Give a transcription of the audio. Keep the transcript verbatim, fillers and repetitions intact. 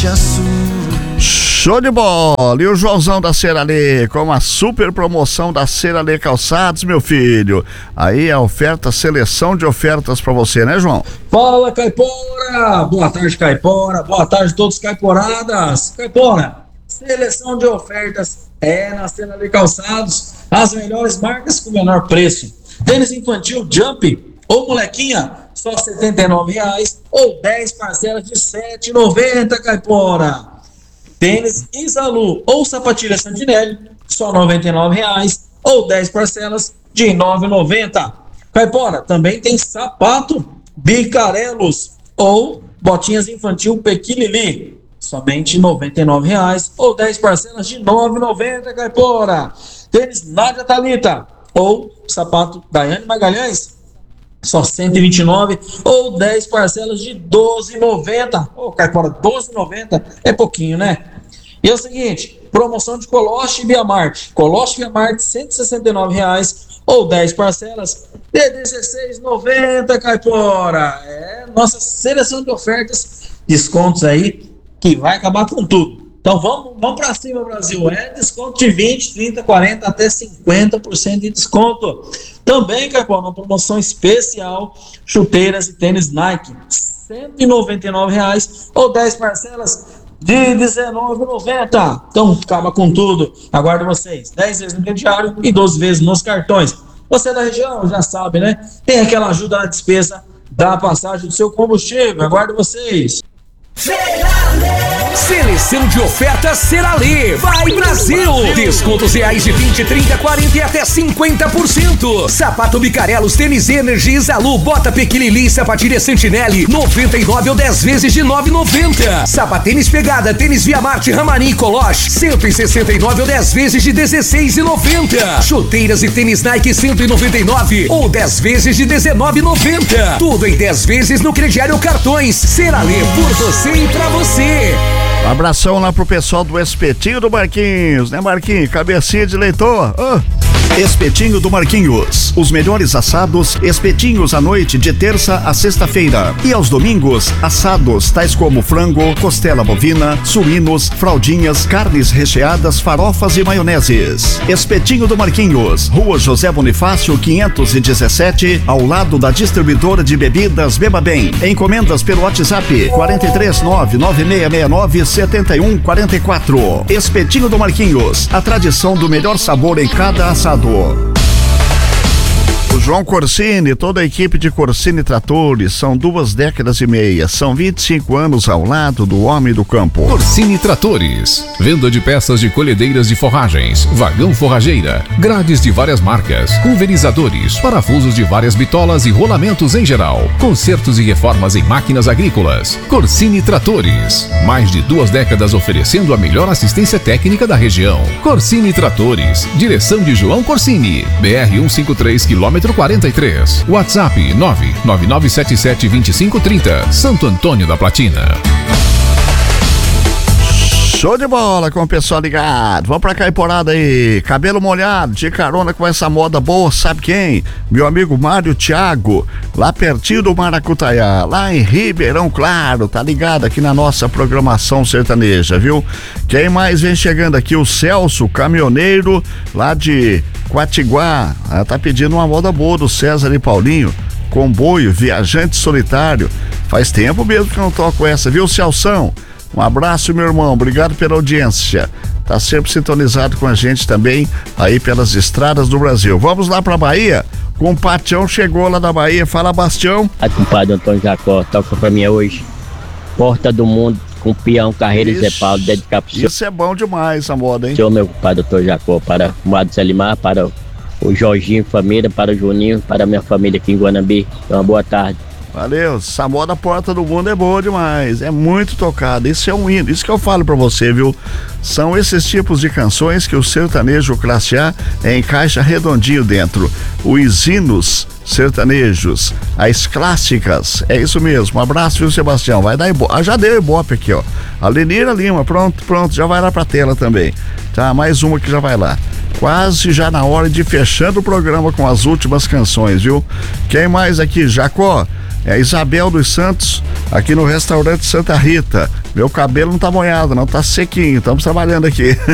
azul. Show de bola! E o Joãozão da Ceralê com a super promoção da Ceralê Calçados, meu filho. Aí a oferta, seleção de ofertas pra você, né, João? Fala, Caipora! Boa tarde, Caipora. Boa tarde a todos, Caiporadas. Caipora, seleção de ofertas é na Ceralê Calçados. As melhores marcas com o menor preço. Tênis infantil Jump ou molequinha, só setenta e nove reais ou dez parcelas de sete reais e noventa centavos, Caipora. Tênis Isalu ou sapatilha Santinelli, só noventa e nove reais ou dez parcelas de nove reais e noventa centavos. Caipora, também tem sapato Bicarelos ou botinhas infantil Pequilili, somente noventa e nove reais ou dez parcelas de nove reais e noventa centavos, Caipora. Tênis Nádia Thalita ou sapato Daiane Magalhães, só cento e vinte e nove reais ou dez parcelas de doze reais e noventa centavos. Ô, Caipora, doze reais e noventa centavos é pouquinho, né? E é o seguinte, promoção de Coloche e Viamarte. Coloche e Viamarte, cento e sessenta e nove reais ou dez parcelas de dezesseis reais e noventa centavos, Caipora. É nossa seleção de ofertas, descontos aí que vai acabar com tudo. Então vamos, vamos pra cima, Brasil. É desconto de vinte, trinta, quarenta até cinquenta por cento de desconto. Também, Caipora, uma promoção especial, chuteiras e tênis Nike, cento e noventa e nove reais ou dez parcelas de dezenove reais e noventa centavos. Então acaba com tudo. Aguardo vocês. dez vezes no crediário e doze vezes nos cartões. Você é da região, já sabe, né? Tem aquela ajuda na despesa da passagem do seu combustível. Aguardo vocês. Seleção de ofertas Ceralê. Vai, Brasil! Descontos reais de vinte, trinta, quarenta e até cinquenta por cento. Sapato Bicarelos, tênis Energy, Isalu, bota Pequilili, sapatilha Santinelli, noventa e nove ou dez vezes de nove reais e noventa centavos. Sapatênis Pegada, tênis Viamarte, Ramarim e Coloche, cento e sessenta e nove ou dez vezes de dezesseis reais e noventa centavos. Chuteiras e tênis Nike, cento e noventa e nove ou dez vezes de dezenove reais e noventa centavos. Tudo em dez vezes no crediário cartões. Ceralê, por você e pra você. Um abração lá pro pessoal do Espetinho do Marquinhos, né, Marquinhos? Cabecinha de leitor. Oh. Espetinho do Marquinhos. Os melhores assados, espetinhos à noite de terça a sexta-feira. E aos domingos, assados tais como frango, costela bovina, suínos, fraldinhas, carnes recheadas, farofas e maioneses. Espetinho do Marquinhos, Rua José Bonifácio, quinhentos e dezessete, ao lado da distribuidora de bebidas Beba Bem. Encomendas pelo WhatsApp quatro três nove, nove seis seis nove, sete um quatro quatro. Espetinho do Marquinhos, a tradição do melhor sabor em cada assado. O João Corsini, toda a equipe de Corsini Tratores, são duas décadas e meia, são vinte e cinco anos ao lado do homem do campo. Corsini Tratores, venda de peças de colhedeiras de forragens, vagão forrageira, grades de várias marcas, pulverizadores, parafusos de várias bitolas e rolamentos em geral, consertos e reformas em máquinas agrícolas. Corsini Tratores, mais de duas décadas oferecendo a melhor assistência técnica da região. Corsini Tratores, direção de João Corsini, B R cento e cinquenta e três, quilômetro quarenta e três, WhatsApp nove nove nove sete sete dois cinco três zero, Santo Antônio da Platina. Show de bola com o pessoal ligado. Vamos pra Caiporada aí. Cabelo molhado, de carona com essa moda boa, sabe quem? Meu amigo Mário Thiago, lá pertinho do Maracutaiá, lá em Ribeirão Claro, tá ligado aqui na nossa programação sertaneja, viu? Quem mais vem chegando aqui? O Celso, caminhoneiro, lá de Quatiguá, ah, tá pedindo uma moda boa do César e Paulinho. Comboio, viajante solitário. Faz tempo mesmo que eu não toco essa, viu, Celção? Um abraço, meu irmão, obrigado pela audiência. Tá sempre sintonizado com a gente também aí pelas estradas do Brasil. Vamos lá pra Bahia? Com o Patião chegou lá da Bahia. Fala, Bastião. A compadre Antônio Jacó toca pra mim hoje. Porta do Mundo com Peão, Carreira e Zé Paulo, dedicar pro senhor. Isso é bom demais, a moda, hein? Senhor, meu compadre Antônio Jacó, para o Mado Selimar, para o Jorginho, família, para o Juninho, para a minha família aqui em Guanambi. Então, uma boa tarde. Valeu, essa moda Porta do Mundo é boa demais, é muito tocada, isso é um hino, isso que eu falo pra você, viu? São esses tipos de canções que o sertanejo classe A encaixa redondinho dentro. Os hinos sertanejos, as clássicas, é isso mesmo. Um abraço, viu, Sebastião? Vai dar ibope, ah, já deu ibope aqui, ó. A Lenira Lima, pronto, pronto, já vai lá pra tela também, tá? Mais uma que já vai lá. Quase já na hora de fechando o programa com as últimas canções, viu? Quem mais aqui? Jacó. É a Isabel dos Santos, aqui no restaurante Santa Rita. Meu cabelo não tá molhado, não, tá sequinho, estamos trabalhando aqui.